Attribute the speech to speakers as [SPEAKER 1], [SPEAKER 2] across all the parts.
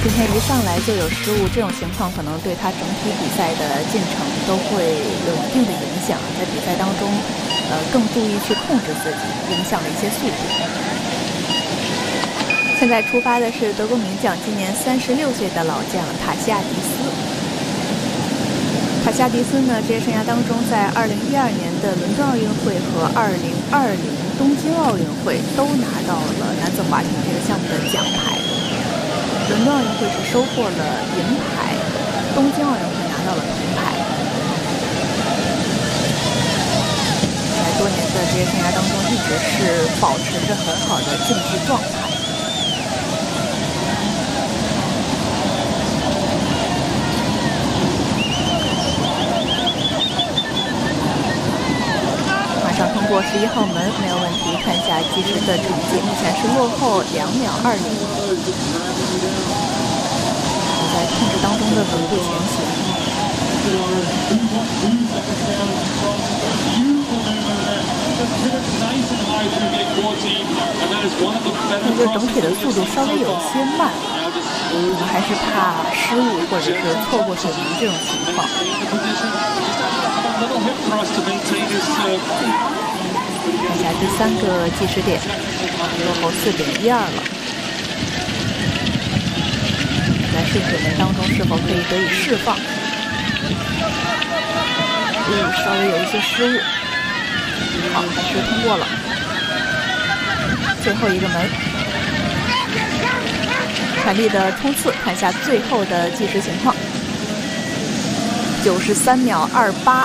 [SPEAKER 1] 今天一上来就有失误，这种情况可能对他整体比赛的进程都会有一定的影响，在比赛当中，更注意去控制自己，影响了一些速度。现在出发的是德国名将，今年36岁的老将塔西亚迪斯。塔西亚迪斯呢，职业生涯当中，在2012年的伦敦奥运会和2020东京奥运会都拿到了男子划艇这个项目的奖牌。伦敦奥运会是收获了银牌，东京奥运会拿到了铜牌。在多年的职业生涯当中，一直是保持着很好的竞技状态。马上通过11号门没有问题，看一下计时的成绩，目前是落后2秒20。在控制当中的稳步前行。那就整体的速度稍微有一些慢，可能还是怕失误或者是错过水平这种情况。看一下第3个计时点，落后4.12了。在顺水门当中是否可以得以释放？稍微有一些失误。好，还是通过了。最后一个门，全力的冲刺，看一下最后的计时情况，93秒28，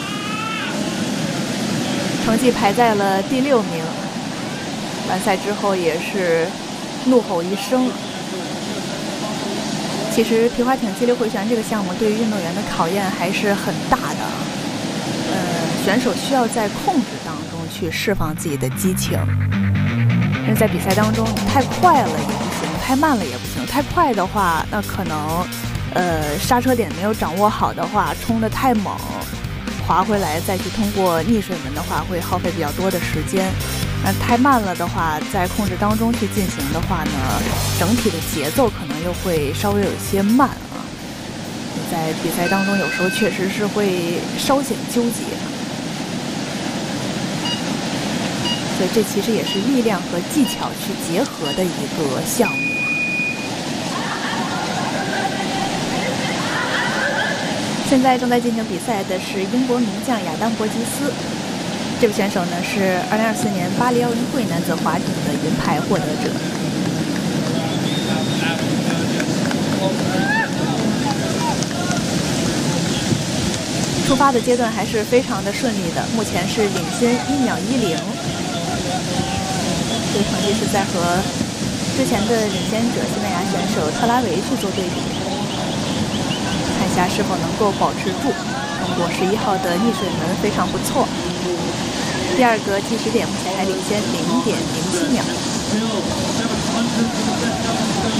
[SPEAKER 1] 成绩排在了第6名。完赛之后也是怒吼一声。其实皮划艇激流回旋这个项目对于运动员的考验还是很大的，选手需要在控制当中去释放自己的激情。因为在比赛当中，你太快了也不行，太慢了也不行。太快的话，那可能刹车点没有掌握好的话，冲得太猛，滑回来再去通过逆水门的话，会耗费比较多的时间。太慢了的话，在控制当中去进行的话呢，整体的节奏可能又会稍微有一些慢啊。在比赛当中，有时候确实是会稍显纠结。所以这其实也是力量和技巧去结合的一个项目。现在正在进行比赛的是英国名将亚当·伯吉斯。这位选手呢是2024年巴黎奥运会男子划艇的银牌获得者。出发的阶段还是非常的顺利的，目前是领先1秒10。这个成绩是在和之前的领先者西班牙选手特拉维去做对比，看一下是否能够保持住。通过11号的逆水门非常不错。第2个计时点目前还领先0.07秒。